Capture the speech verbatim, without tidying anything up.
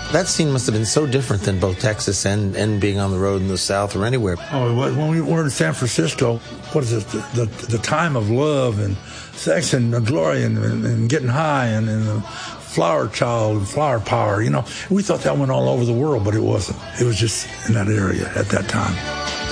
That scene must have been so different than both Texas and, and being on the road in the South or anywhere. Oh, when we were in San Francisco, what is it, the, the, the time of love and sex and glory and, and, and getting high and, and the flower child and flower power, you know. We thought that went all over the world, but it wasn't. It was just in that area at that time.